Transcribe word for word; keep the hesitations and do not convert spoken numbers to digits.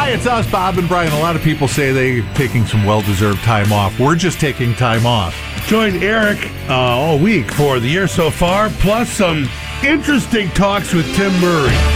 Hi, it's us, Bob and Brian. A lot of people say they're taking some well-deserved time off. We're just taking time off. Joined Eric uh, all week for the year so far, plus some interesting talks with Tim Murray.